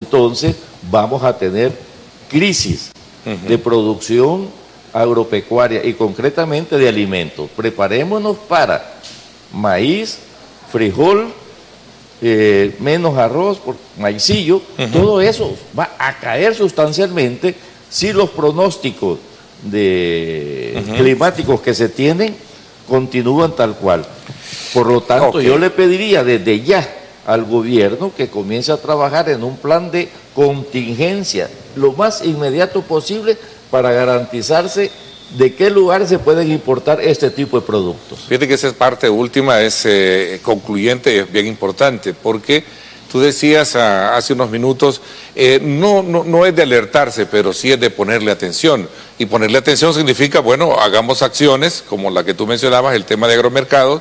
entonces vamos a tener crisis de producción agropecuaria y concretamente de alimentos. Preparémonos para maíz, frijol, menos arroz, maicillo, todo eso va a caer sustancialmente si los pronósticos climáticos que se tienen continúan tal cual. Por lo tanto, yo le pediría desde ya al gobierno que comience a trabajar en un plan de contingencia lo más inmediato posible para garantizarse de qué lugares se pueden importar este tipo de productos. Fíjate que esa parte última es concluyente y es bien importante, porque tú decías hace unos minutos, no es de alertarse, pero sí es de ponerle atención. Y ponerle atención significa, bueno, hagamos acciones como la que tú mencionabas, el tema de agromercados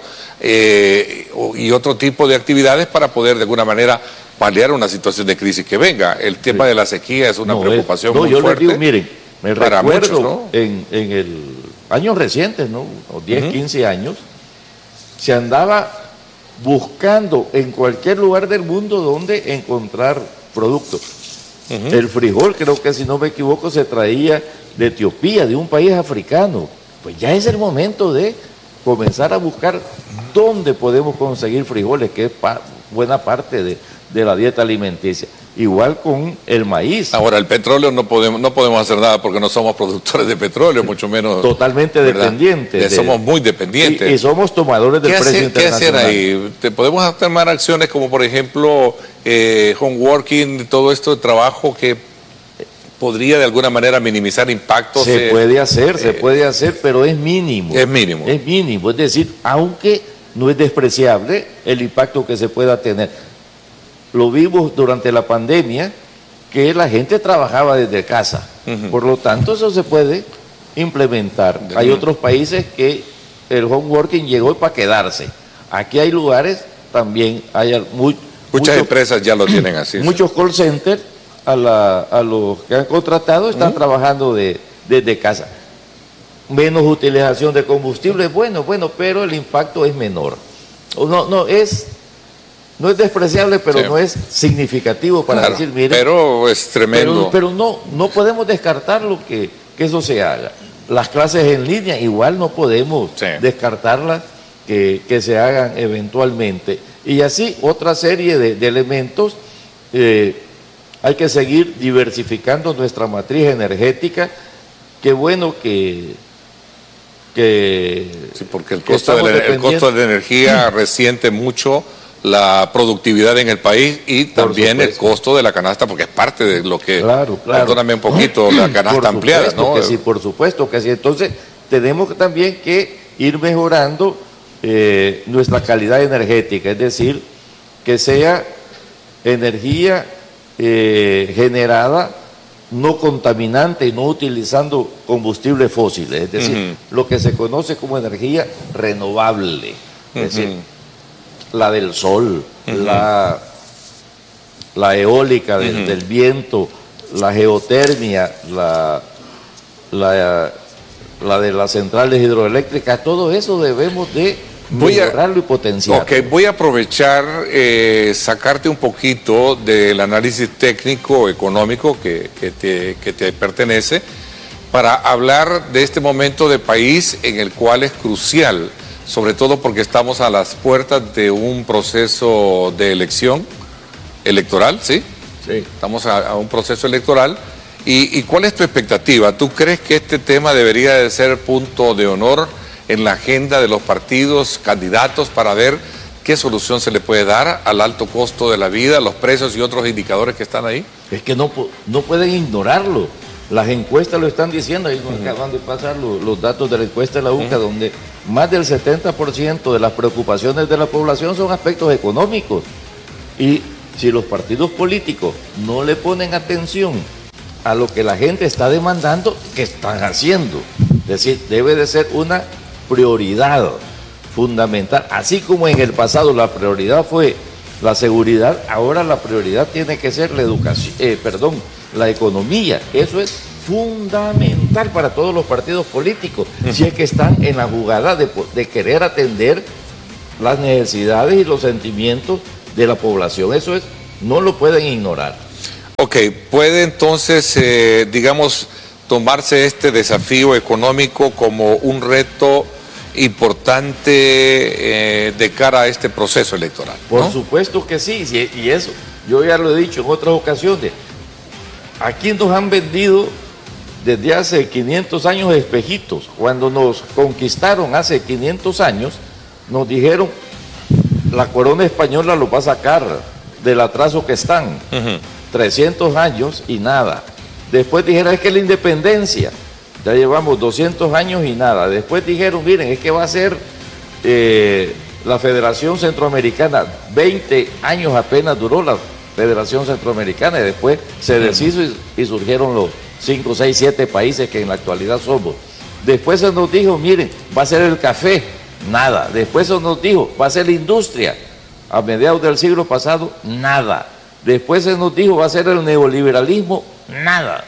y otro tipo de actividades para poder de alguna manera paliar una situación de crisis que venga. El tema de la sequía es una preocupación muy fuerte. Yo les digo, miren, me para recuerdo muchos, ¿no? en el años recientes, ¿no? O 10, 15 años, se andaba buscando en cualquier lugar del mundo donde encontrar productos. El frijol, creo que si no me equivoco, se traía de Etiopía, de un país africano. Pues ya es el momento de comenzar a buscar dónde podemos conseguir frijoles, que es buena parte de la dieta alimenticia. Igual con el maíz. Ahora, el petróleo no podemos hacer nada porque no somos productores de petróleo, mucho menos. Totalmente dependientes. Somos muy dependientes. Y somos tomadores del precio internacional. ¿Qué hacer ahí? ¿Podemos tomar acciones como, por ejemplo, homeworking, todo esto de trabajo que podría de alguna manera minimizar impactos? Se puede hacer, pero es mínimo. Es mínimo. Es mínimo. Es decir, aunque no es despreciable el impacto que se pueda tener. Lo vimos durante la pandemia, que la gente trabajaba desde casa. Por lo tanto, eso se puede implementar. Hay otros países que el homeworking llegó para quedarse. Aquí hay lugares también, hay muchas empresas ya lo tienen así. Muchos call centers a los que han contratado están trabajando desde casa. Menos utilización de combustible, bueno, pero el impacto es menor. No es despreciable, pero no es significativo para decir, mire. Pero es tremendo. Pero no podemos descartarlo que eso se haga. Las clases en línea igual no podemos descartarlas que se hagan eventualmente. Y así otra serie de elementos. Hay que seguir diversificando nuestra matriz energética. Qué bueno que sí, porque el costo de la energía resiente mucho la productividad en el país y también el costo de la canasta, porque es parte de lo que... Claro. Perdóname un poquito, la canasta ampliada, ¿no? Que sí, por supuesto que sí. Entonces, tenemos también que ir mejorando nuestra calidad energética, es decir, que sea energía generada no contaminante y no utilizando combustibles fósiles, es decir, lo que se conoce como energía renovable, es decir, la del sol, la eólica del viento, la geotermia, la de las centrales hidroeléctricas, todo eso debemos de mejorarlo y potenciar. Voy a aprovechar, sacarte un poquito del análisis técnico, económico que te pertenece, para hablar de este momento de país en el cual es crucial, sobre todo porque estamos a las puertas de un proceso de electoral, ¿sí? Sí. Estamos a un proceso electoral. ¿Y cuál es tu expectativa? ¿Tú crees que este tema debería de ser punto de honor en la agenda de los partidos, candidatos, para ver qué solución se le puede dar al alto costo de la vida, los precios y otros indicadores que están ahí? Es que no pueden ignorarlo. Las encuestas lo están diciendo, ahí nos acaban de pasar los datos de la encuesta de la UCA, donde más del 70% de las preocupaciones de la población son aspectos económicos. Y si los partidos políticos no le ponen atención a lo que la gente está demandando, ¿qué están haciendo? Es decir, debe de ser una prioridad fundamental. Así como en el pasado la prioridad fue la seguridad, ahora la prioridad tiene que ser la educación, la economía. Eso es fundamental para todos los partidos políticos, si es que están en la jugada de querer atender las necesidades y los sentimientos de la población. Eso no lo pueden ignorar. Ok, ¿puede entonces, digamos, tomarse este desafío económico como un reto importante de cara a este proceso electoral, ¿no? Por supuesto que sí, y eso, yo ya lo he dicho en otras ocasiones. Aquí nos han vendido desde hace 500 años espejitos. Cuando nos conquistaron hace 500 años, nos dijeron, la corona española lo va a sacar del atraso que están. 300 años y nada. Después dijeron, es que la independencia, ya llevamos 200 años y nada. Después dijeron, miren, es que va a ser la Federación Centroamericana. 20 años apenas duró la Federación Centroamericana y después se deshizo y surgieron los 5, 6, 7 países que en la actualidad somos. Después se nos dijo, miren, va a ser el café, nada. Después se nos dijo, va a ser la industria. A mediados del siglo pasado, nada. Después se nos dijo, va a ser el neoliberalismo, nada.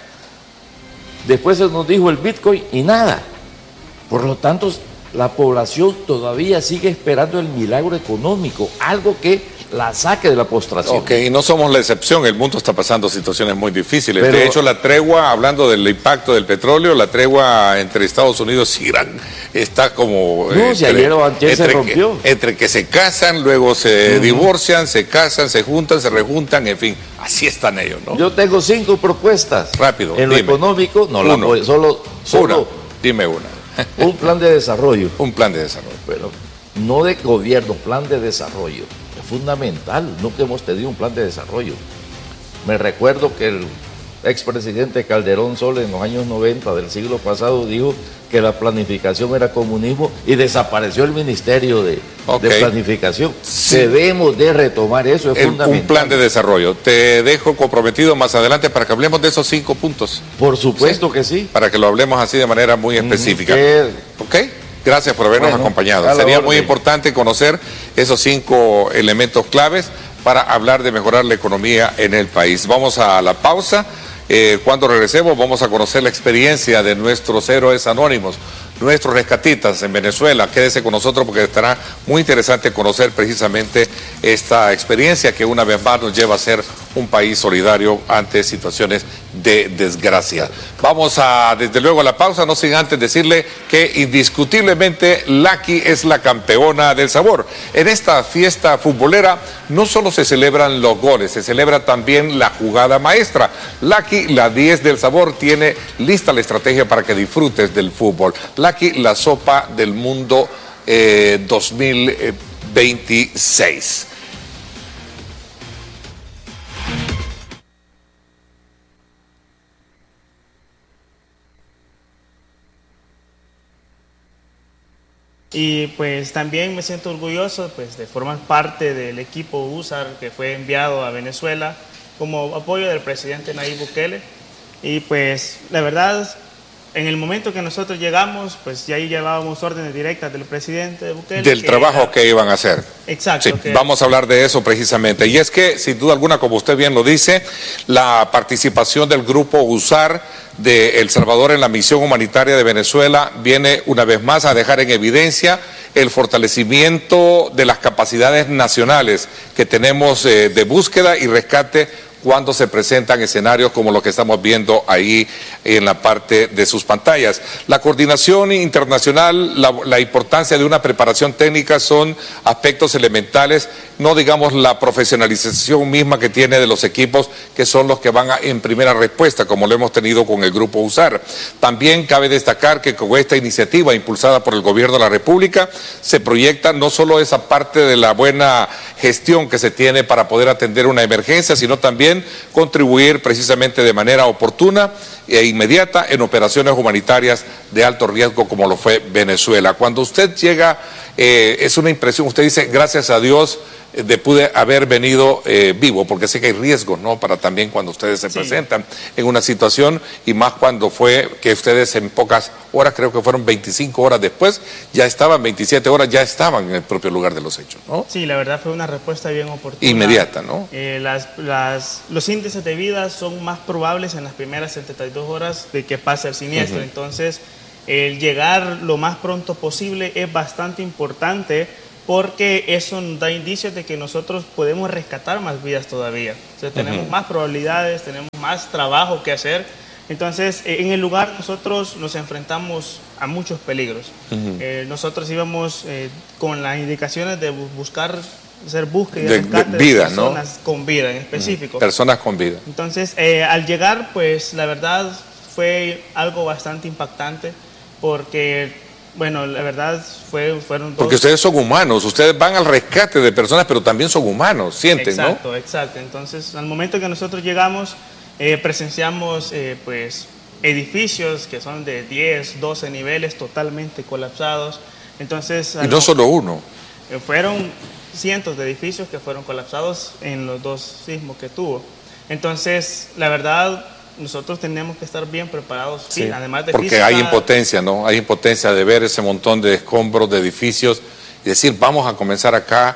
Después se nos dijo el Bitcoin y nada. Por lo tanto, la población todavía sigue esperando el milagro económico, algo que la saque de la postración. Ok, y no somos la excepción, el mundo está pasando situaciones muy difíciles. Pero, de hecho, la tregua, hablando del impacto del petróleo, la tregua entre Estados Unidos y Irán está como... No, si ayer o antier se rompió. Entre que se casan, luego se divorcian, se casan, se juntan, se rejuntan, en fin, así están ellos, ¿no? Yo tengo 5 propuestas. Rápido, en lo dime. Económico, no Uno. la voy, solo Una, dime una. un plan de desarrollo. Un plan de desarrollo. Bueno, no de gobierno, plan de desarrollo. Es fundamental, nunca hemos tenido un plan de desarrollo. Me recuerdo que el expresidente Calderón Sol en los años 90 del siglo pasado dijo que la planificación era comunismo y desapareció el Ministerio de Planificación. Sí. Debemos de retomar eso, es fundamental. Un plan de desarrollo. Te dejo comprometido más adelante para que hablemos de esos 5 puntos. Por supuesto que sí. Para que lo hablemos así de manera muy específica. ¿Ok? Gracias por habernos acompañado. Sería muy importante conocer esos 5 elementos claves para hablar de mejorar la economía en el país. Vamos a la pausa. Cuando regresemos vamos a conocer la experiencia de nuestros héroes anónimos, nuestros rescatistas en Venezuela. Quédese con nosotros porque estará muy interesante conocer precisamente esta experiencia que una vez más nos lleva a ser un país solidario ante situaciones de desgracia. Vamos desde luego a la pausa, no sin antes decirle que indiscutiblemente Lucky es la campeona del sabor. En esta fiesta futbolera no solo se celebran los goles, se celebra también la jugada maestra. Lucky, la 10 del sabor, tiene lista la estrategia para que disfrutes del fútbol. Lucky, la sopa del mundo 2026. Y pues también me siento orgulloso pues de formar parte del equipo USAR que fue enviado a Venezuela como apoyo del presidente Nayib Bukele. Y pues la verdad, en el momento que nosotros llegamos, pues ya ahí llevábamos órdenes directas del presidente Bukele. Del trabajo que iban a hacer. Exacto. Sí, vamos a hablar de eso precisamente. Y es que, sin duda alguna, como usted bien lo dice, la participación del grupo USAR de El Salvador en la misión humanitaria de Venezuela viene una vez más a dejar en evidencia el fortalecimiento de las capacidades nacionales que tenemos de búsqueda y rescate cuando se presentan escenarios como los que estamos viendo ahí en la parte de sus pantallas. La coordinación internacional, la importancia de una preparación técnica son aspectos elementales, no digamos la profesionalización misma que tiene de los equipos que son los que van en primera respuesta, como lo hemos tenido con el Grupo USAR. También cabe destacar que con esta iniciativa impulsada por el Gobierno de la República se proyecta no solo esa parte de la buena gestión que se tiene para poder atender una emergencia, sino también contribuir precisamente de manera oportuna e inmediata en operaciones humanitarias de alto riesgo como lo fue Venezuela. Cuando usted llega, es una impresión, usted dice, gracias a Dios pude haber venido vivo, porque sé que hay riesgos, ¿no? Para también cuando ustedes se presentan en una situación, y más cuando fue que ustedes en pocas horas, creo que fueron 25 horas después, ya estaban, 27 horas, ya estaban en el propio lugar de los hechos, ¿no? Sí, la verdad fue una respuesta bien oportuna. Inmediata, ¿no? Los índices de vida son más probables en las primeras 72 horas de que pase el siniestro, entonces el llegar lo más pronto posible es bastante importante porque eso nos da indicios de que nosotros podemos rescatar más vidas todavía. O sea, tenemos más probabilidades, tenemos más trabajo que hacer. Entonces, en el lugar nosotros nos enfrentamos a muchos peligros. Nosotros íbamos con las indicaciones de buscar hacer búsqueda y rescate de vida, de personas, ¿no? Con vida en específico. Personas con vida. Entonces, al llegar, pues la verdad fue algo bastante impactante porque, bueno, la verdad fueron dos... Porque ustedes son humanos, ustedes van al rescate de personas, pero también son humanos, sienten, exacto, ¿no? Exacto. Entonces, al momento que nosotros llegamos, presenciamos pues edificios que son de 10, 12 niveles totalmente colapsados. Entonces, y no solo uno. Fueron cientos de edificios que fueron colapsados en los 2 sismos que tuvo. Entonces, la verdad, nosotros tenemos que estar bien preparados, sí, además de porque hay impotencia, ¿no? Hay impotencia de ver ese montón de escombros, de edificios, y decir, vamos a comenzar acá.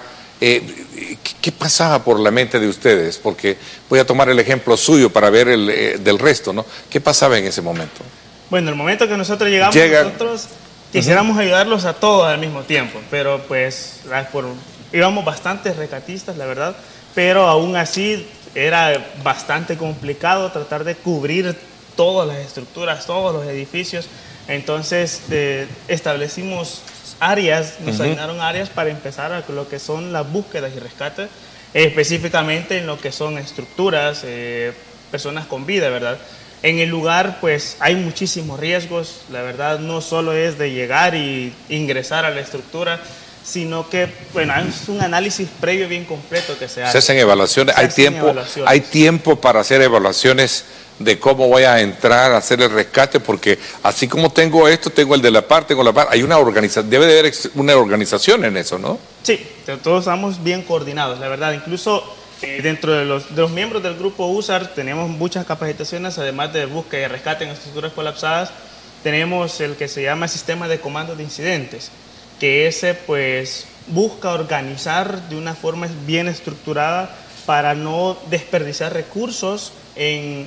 ¿Qué pasaba por la mente de ustedes? Porque voy a tomar el ejemplo suyo para ver del resto, ¿no? ¿Qué pasaba en ese momento? Bueno, el momento que nosotros llegamos, nosotros quisiéramos ayudarlos a todos al mismo tiempo, pero pues íbamos bastante rescatistas, la verdad, pero aún así era bastante complicado tratar de cubrir todas las estructuras, todos los edificios. Entonces establecimos áreas, nos asignaron áreas para empezar a lo que son las búsquedas y rescates, específicamente en lo que son estructuras, personas con vida, ¿verdad? En el lugar, pues, hay muchísimos riesgos, la verdad, no solo es de llegar y ingresar a la estructura, sino que, bueno, es un análisis previo bien completo que se hace. Se hacen evaluaciones, hay tiempo para hacer evaluaciones de cómo voy a entrar a hacer el rescate, porque así como tengo esto, tengo el de la par, tengo la par, hay una organización, debe de haber una organización en eso, ¿no? Sí, todos estamos bien coordinados, la verdad, incluso dentro de los miembros del grupo USAR tenemos muchas capacitaciones, además de búsqueda y rescate en estructuras colapsadas, tenemos el que se llama Sistema de Comando de Incidentes, que ese pues busca organizar de una forma bien estructurada para no desperdiciar recursos en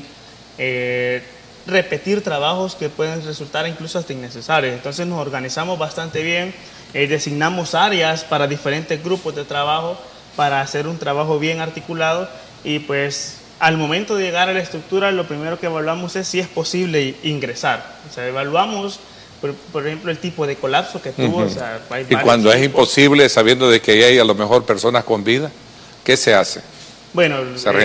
repetir trabajos que pueden resultar incluso hasta innecesarios. Entonces nos organizamos bastante bien, designamos áreas para diferentes grupos de trabajo para hacer un trabajo bien articulado y pues al momento de llegar a la estructura lo primero que evaluamos es si es posible ingresar. O sea, evaluamos por ejemplo el tipo de colapso que tuvo. O sea, hay y cuando es imposible, sabiendo de que hay a lo mejor personas con vida, ¿qué se hace? Bueno,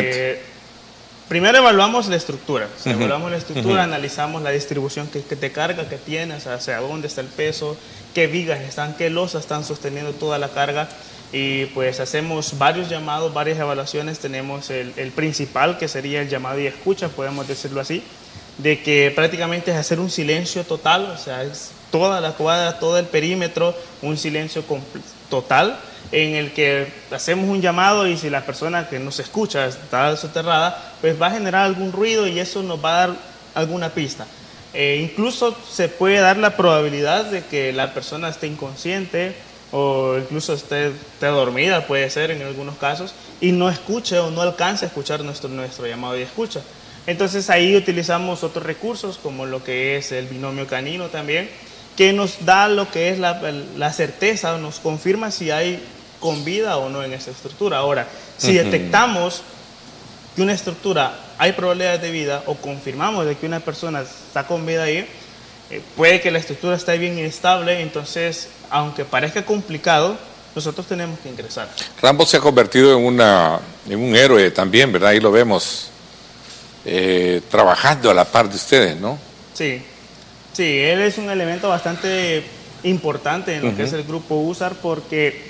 primero evaluamos la estructura, o sea, evaluamos la estructura, analizamos la distribución que te carga, que tiene, o sea, hacia dónde está el peso, qué vigas están, qué losas están sosteniendo toda la carga, y pues hacemos varios llamados, varias evaluaciones. Tenemos el principal, que sería el llamado y escucha, podemos decirlo así, de que prácticamente es hacer un silencio total, o sea, es toda la cuadra, todo el perímetro, un silencio total, en el que hacemos un llamado y si la persona que nos escucha está soterrada, pues va a generar algún ruido y eso nos va a dar alguna pista. Incluso se puede dar la probabilidad de que la persona esté inconsciente o incluso esté dormida, puede ser en algunos casos, y no escuche o no alcance a escuchar nuestro llamado y escucha. Entonces ahí utilizamos otros recursos como lo que es el binomio canino también, que nos da lo que es la certeza, nos confirma si hay con vida o no en esa estructura. Ahora, si detectamos que una estructura hay probabilidades de vida o confirmamos de que una persona está con vida ahí, puede que la estructura esté bien inestable, entonces, aunque parezca complicado, nosotros tenemos que ingresar. Rambo se ha convertido en un héroe también, ¿verdad? Ahí lo vemos trabajando a la par de ustedes, ¿no? Sí, él es un elemento bastante importante en lo que es el grupo USAR porque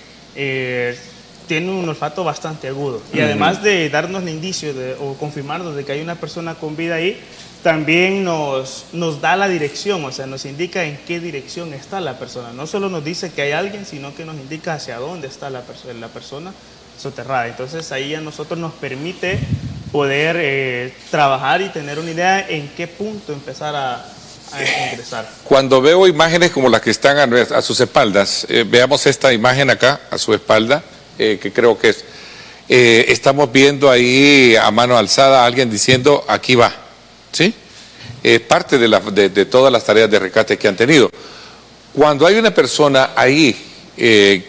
tiene un olfato bastante agudo y además de darnos el indicio o confirmarnos de que hay una persona con vida ahí, también nos da la dirección, o sea, nos indica en qué dirección está la persona. No solo nos dice que hay alguien, sino que nos indica hacia dónde está la persona soterrada. Entonces ahí a nosotros nos permite poder trabajar y tener una idea en qué punto empezar a ingresar. Cuando veo imágenes como las que están a sus espaldas, veamos esta imagen acá a su espalda, que creo que es, estamos viendo ahí a mano alzada a alguien diciendo aquí va, ¿sí? Parte de todas las tareas de rescate que han tenido. Cuando hay una persona ahí que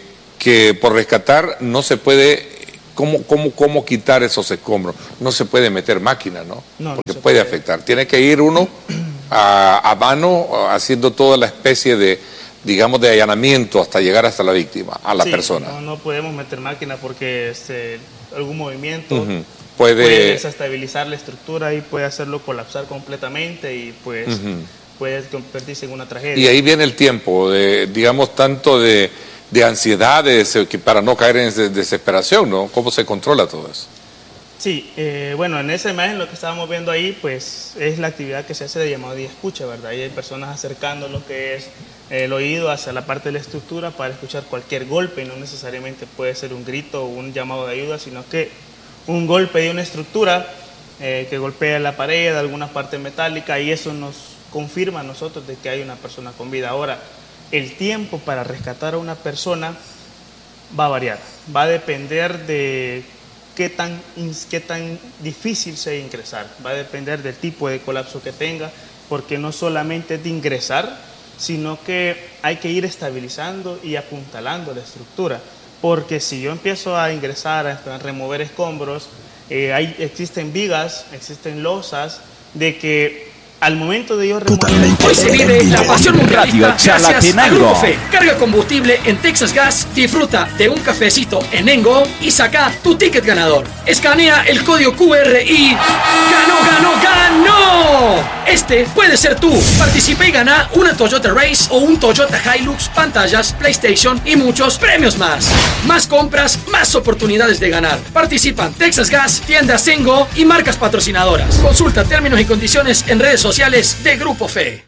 que por rescatar no se puede, ¿cómo quitar esos escombros? No se puede meter máquina, ¿no? Porque puede afectar. Tiene que ir uno a mano haciendo toda la especie de, digamos, de allanamiento hasta llegar hasta la víctima, a la persona. No podemos meter máquina porque algún movimiento puede desestabilizar la estructura y puede hacerlo colapsar completamente y pues puede convertirse en una tragedia. Y ahí viene el tiempo, digamos, tanto de ansiedad, para no caer en desesperación, ¿no? ¿Cómo se controla todo eso? Sí, bueno, en esa imagen lo que estábamos viendo ahí, pues es la actividad que se hace de llamado y escucha, ¿verdad? Y hay personas acercando lo que es el oído hacia la parte de la estructura para escuchar cualquier golpe, y no necesariamente puede ser un grito o un llamado de ayuda, sino que un golpe de una estructura que golpea la pared, alguna parte metálica, y eso nos confirma a nosotros de que hay una persona con vida. Ahora, el tiempo para rescatar a una persona va a variar, va a depender de qué tan difícil sea ingresar, va a depender del tipo de colapso que tenga, porque no solamente es de ingresar, sino que hay que ir estabilizando y apuntalando la estructura, porque si yo empiezo a ingresar, a remover escombros, existen vigas, existen losas, de que al momento de yo remover... Hoy se vive la pasión mundialista gracias a Grupo Fe. Carga combustible en Texas Gas, disfruta de un cafecito en Engo y saca tu ticket ganador. Escanea el código QR y... ¡Ganó, ganó, ganó! Este puede ser tú. Participa y gana una Toyota Race o un Toyota Hilux, pantallas, PlayStation y muchos premios más. Más compras, más oportunidades de ganar. Participan Texas Gas, tiendas Engo y marcas patrocinadoras. Consulta términos y condiciones en redes sociales de Grupo Fe.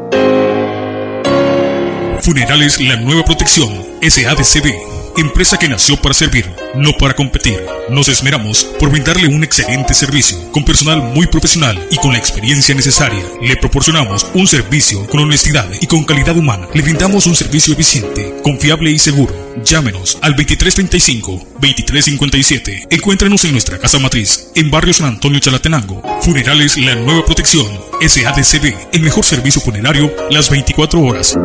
Funerales La Nueva Protección, SADCB, empresa que nació para servir, no para competir. Nos esmeramos por brindarle un excelente servicio, con personal muy profesional y con la experiencia necesaria. Le proporcionamos un servicio con honestidad y con calidad humana. Le brindamos un servicio eficiente, confiable y seguro. Llámenos al 2335-2357. Encuéntranos en nuestra casa matriz, en Barrio San Antonio, Chalatenango. Funerales La Nueva Protección, SADCB, el mejor servicio funerario las 24 horas.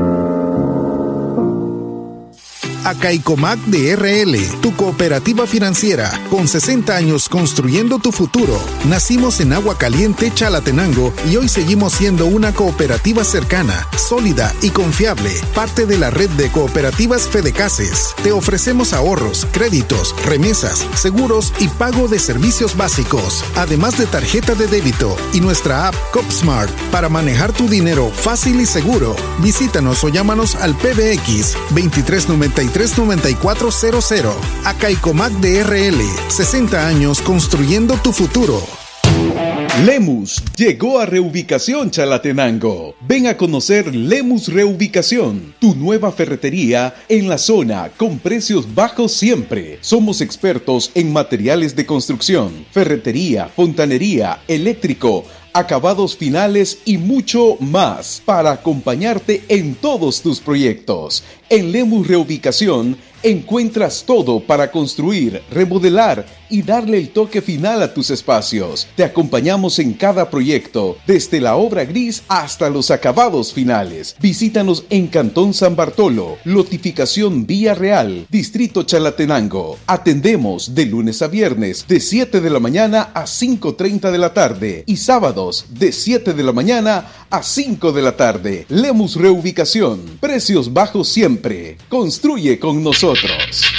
Acaicomac de RL, tu cooperativa financiera, con 60 años construyendo tu futuro. Nacimos en Agua Caliente, Chalatenango, y hoy seguimos siendo una cooperativa cercana, sólida y confiable, parte de la red de cooperativas Fedecases. Te ofrecemos ahorros, créditos, remesas, seguros y pago de servicios básicos, además de tarjeta de débito y nuestra app CopSmart para manejar tu dinero fácil y seguro. Visítanos o llámanos al PBX 2393-9400. Acaicomac de RL, 60 años construyendo tu futuro. Lemus llegó a Reubicación Chalatenango. Ven a conocer Lemus Reubicación, tu nueva ferretería en la zona con precios bajos siempre. Somos expertos en materiales de construcción, ferretería, fontanería, eléctrico, acabados finales y mucho más para acompañarte en todos tus proyectos. En Lemus Reubicación encuentras todo para construir, remodelar y darle el toque final a tus espacios. Te acompañamos en cada proyecto, desde la obra gris hasta los acabados finales. Visítanos en Cantón San Bartolo, Lotificación Vía Real, Distrito Chalatenango. Atendemos de lunes a viernes de 7 de la mañana a 5:30 de la tarde y sábados de 7 de la mañana a 5 de la tarde. Lemus Reubicación, precios bajos siempre. Construye con nosotros.